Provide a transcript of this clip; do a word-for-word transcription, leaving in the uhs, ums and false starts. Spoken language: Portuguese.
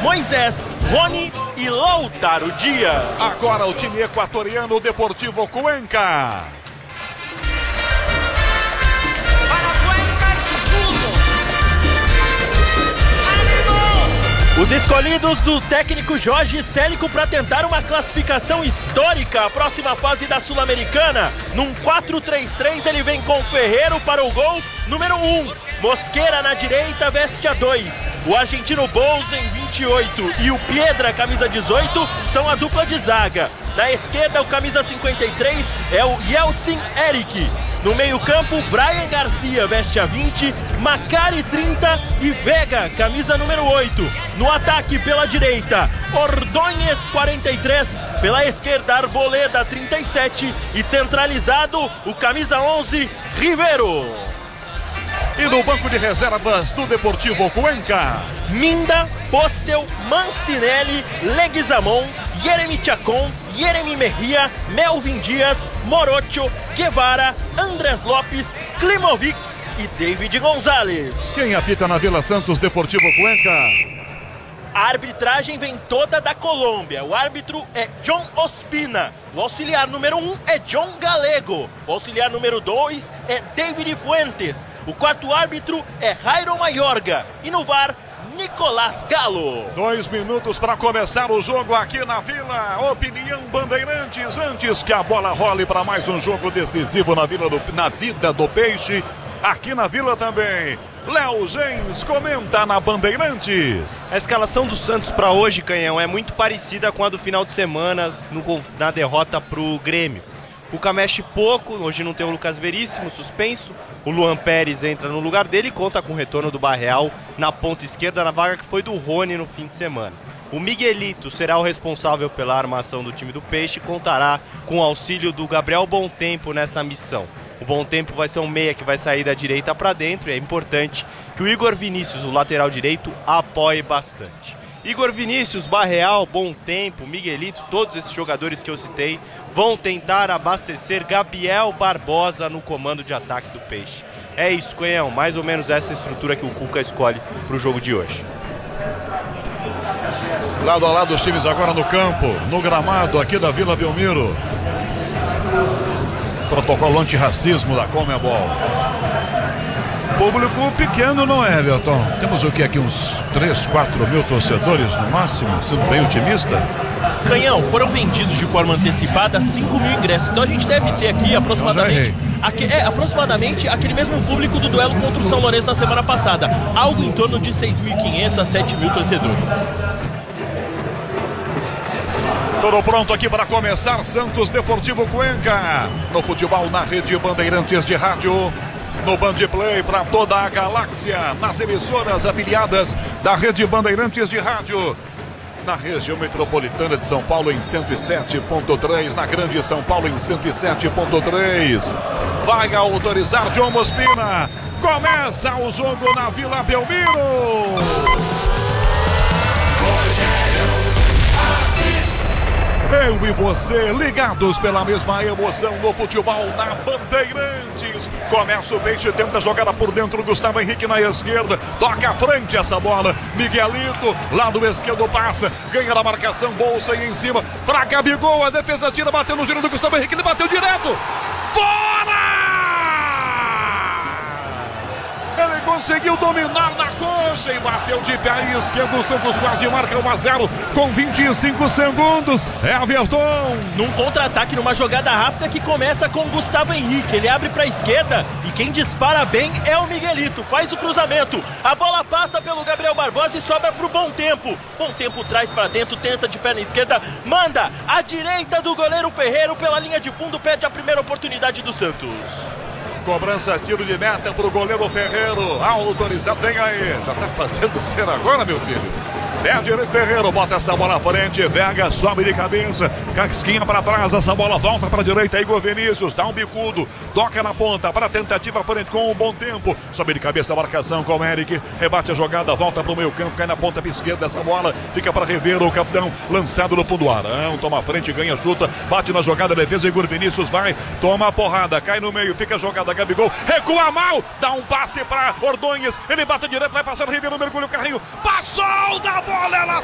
Moisés, Rony e Lautaro Dias. Agora o time equatoriano, Deportivo Cuenca. Os escolhidos do técnico Jorge Célico para tentar uma classificação histórica à próxima fase da Sul-Americana. Num quatro três três ele vem com Ferreiro para o gol número um. Mosquera na direita veste a dois. O argentino Bolsen, vinte e oito, e o Piedra, camisa dezoito, são a dupla de zaga. Na esquerda, o camisa cinquenta e três é o Yeltsin Eric. No meio-campo, Brian Garcia veste a vinte, Macari trinta e Vega, camisa número oito. No ataque pela direita, Ordóñez quarenta e três, pela esquerda, Arboleda trinta e sete e centralizado o camisa onze, Rivero. E no banco de reservas do Deportivo Cuenca, Minda, Postel, Mancinelli, Leguizamon, Yeremi Chacon, Yeremi Mejia, Melvin Dias, Morocho, Guevara, Andrés Lopes, Klimovics e David Gonzalez. Quem apita na Vila Santos, Deportivo Cuenca? A arbitragem vem toda da Colômbia. O árbitro é John Ospina. O auxiliar número um é John Galego. O auxiliar número dois é David Fuentes. O quarto árbitro é Jairo Mayorga. E no V A R, Nicolás Galo. Dois minutos para começar o jogo aqui na Vila. Opinião Bandeirantes, antes que a bola role para mais um jogo decisivo na, Vila do, na vida do Peixe. Aqui na Vila também. Léo Gens comenta na Bandeirantes. A escalação do Santos para hoje, Canhão, é muito parecida com a do final de semana no, na derrota pro Grêmio. O Cuca mexe pouco, hoje não tem o Lucas Veríssimo suspenso. O Luan Pérez entra no lugar dele e conta com o retorno do Barreal na ponta esquerda, na vaga que foi do Rony no fim de semana. O Miguelito será o responsável pela armação do time do Peixe e contará com o auxílio do Gabriel Bontempo nessa missão. O Bontempo vai ser um meia que vai sair da direita para dentro e é importante que o Igor Vinícius, o lateral direito, apoie bastante. Igor Vinícius, Barreal, Bontempo, Miguelito, todos esses jogadores que eu citei vão tentar abastecer Gabriel Barbosa no comando de ataque do Peixe. É isso, Coelhão, mais ou menos essa estrutura que o Cuca escolhe para o jogo de hoje. Lado a lado os times agora no campo, no gramado aqui da Vila Belmiro. Protocolo antirracismo da Conmebol. Público pequeno, não é, Everton? Temos o que aqui? Uns três, quatro mil torcedores no máximo, sendo bem otimista? Canhão, foram vendidos de forma antecipada cinco mil ingressos. Então a gente deve ter aqui aproximadamente, aqui, é, aproximadamente aquele mesmo público do duelo contra o São Lourenço na semana passada. Algo em torno de seis mil e quinhentos a sete mil torcedores. Tudo pronto aqui para começar. Santos Deportivo Cuenca. No futebol, na rede Bandeirantes de rádio. No Bandplay para toda a galáxia. Nas emissoras afiliadas da rede Bandeirantes de rádio. Na região metropolitana de São Paulo em cento e sete ponto três. Na grande São Paulo em cento e sete ponto três. Vai autorizar John Ospina. Começa o jogo na Vila Belmiro. Eu e você ligados pela mesma emoção no futebol na Bandeirantes. Começa o Peixe, tenta a jogada por dentro. Gustavo Henrique na esquerda, toca à frente essa bola. Miguelito, lado esquerdo, passa, ganha na marcação, Bolsa aí em cima para Gabigol. A defesa tira, bateu no giro do Gustavo Henrique, ele bateu direto. Fora! Ele conseguiu dominar na coxa e bateu de pé esquerdo. O Santos quase marca um a zero com vinte e cinco segundos. Everton. Num contra-ataque, numa jogada rápida que começa com Gustavo Henrique. Ele abre para a esquerda e quem dispara bem é o Miguelito. Faz o cruzamento. A bola passa pelo Gabriel Barbosa e sobra para o Bontempo. Bontempo traz para dentro, tenta de perna esquerda, manda à direita do goleiro Ferreiro pela linha de fundo, perde a primeira oportunidade do Santos. Cobrança, tiro de meta para o goleiro Ferreiro. Autorizado, vem aí. Já está fazendo cena agora, meu filho. É direito, Ferreiro, bota essa bola à frente. Vega, sobe de cabeça. Casquinha para trás, essa bola volta para a direita. Igor Vinícius, dá um bicudo. Toca na ponta, para a tentativa à frente com um bom tempo. Sobe de cabeça a marcação com o Eric. Rebate a jogada, volta para o meio campo. Cai na ponta esquerda, essa bola fica para rever o capitão. Lançado no fundo do Arão, toma a frente, ganha, chuta. Bate na jogada, defesa, Igor Vinícius vai. Toma a porrada, cai no meio, fica a jogada, Gabigol. Recua mal, dá um passe para Ordóñez. Ele bate direto, vai passar, rever no mergulho, o carrinho. Passou da bola! Ela